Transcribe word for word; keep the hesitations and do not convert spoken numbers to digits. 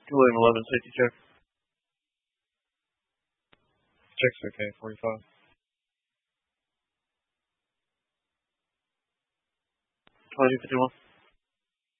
William eleven, safety check. Check's okay, forty-five. twenty fifty-one.